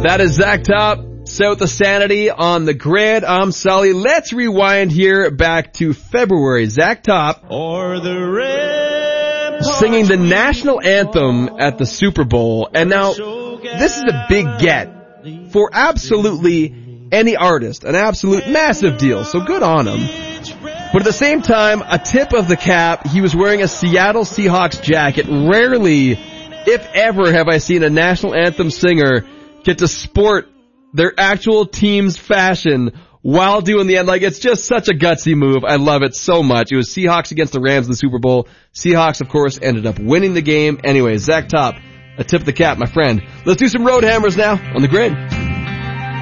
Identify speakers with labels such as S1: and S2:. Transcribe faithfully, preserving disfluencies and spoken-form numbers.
S1: That is Zach Top, South of Sanity on the grid. I'm Sully. Let's rewind here back to February. Zach Top
S2: or the red
S1: singing the national anthem at the Super Bowl. And now, this is a big get for absolutely any artist. An absolute massive deal. So good on him. But at the same time, a tip of the cap, he was wearing a Seattle Seahawks jacket. Rarely, if ever, have I seen a national anthem singer get to sport their actual team's fashion while doing the end. Like, it's just such a gutsy move. I love it so much. It was Seahawks against the Rams in the Super Bowl. Seahawks, of course, ended up winning the game. Anyway, Zach Top, a tip of the cap, my friend. Let's do some road hammers now on the grid.